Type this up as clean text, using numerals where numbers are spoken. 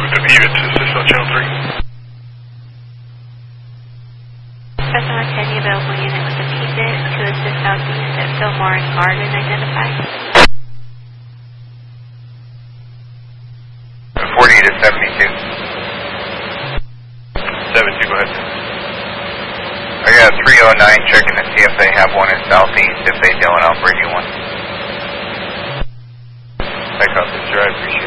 to Vivint to assist on channel 3. Customer 10, the available unit with a PBIT to assist southeast at Fillmore and Garden identified. 40 to 72. 72, go ahead. I got 309 checking to see if they have one in southeast. If they don't, I'll bring you one. Back up, sir. I appreciate it.